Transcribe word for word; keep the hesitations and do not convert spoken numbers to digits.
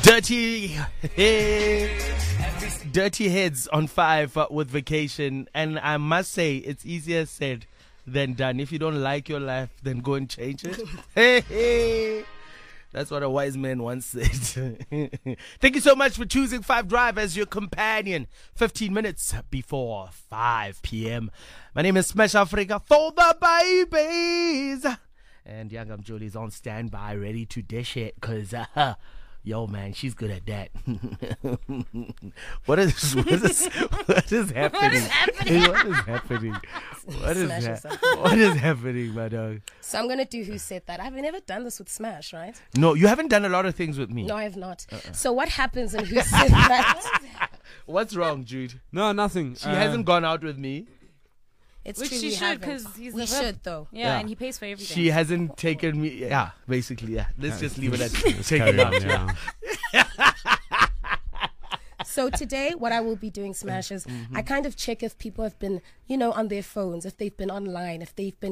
Dirty, dirty heads on five uh, with vacation, and I must say it's easier said than done. If you don't like your life, then go and change it. Hey, hey. That's what a wise man once said. Thank you so much for choosing Five Drive as your companion. fifteen minutes before five p.m. My name is Smash Africa for the babies. And Young I'm Julie's on standby, ready to dish it, because, uh, yo, man, she's good at that. What is what is what is happening? What is happening? What is happening? What is Smash ha- yourself. what is happening, my dog? So I'm going to do Who Said That. I've never done this with Smash, right? No, you haven't done a lot of things with me. No, I have not. Uh-uh. So what happens in Who Said That? What's wrong, Jude? No, nothing. She uh, hasn't gone out with me. It's Which true she we should, haven't. 'cause he's we the should rep. though. Yeah, Yeah. and he pays for everything. She hasn't taken me. Yeah, basically, yeah. Let's Yeah, just leave it at Let's taking carry out. on, Yeah. yeah. So today, what I will be doing, Smash, is Mm-hmm. I kind of check if people have been, you know, on their phones, if they've been online, if they've been